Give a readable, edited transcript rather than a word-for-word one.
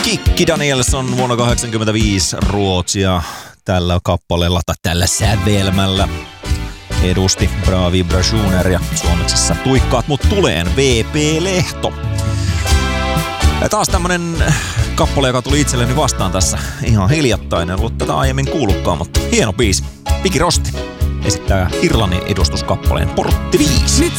Kikki Danielsson vuonna 1985 Ruotsia tällä kappaleella tai tällä sävelmällä edusti Bra Vibrationer ja suomeksessa Tuikkaat mut tuleen VP Lehto. Ja taas tämmönen kappale, joka tuli itselleni vastaan tässä ihan hiljattain. En ollut tätä aiemmin kuullutkaan, mutta hieno biisi. Piki Rosti esittää Irlannin edustuskappaleen Portti 5.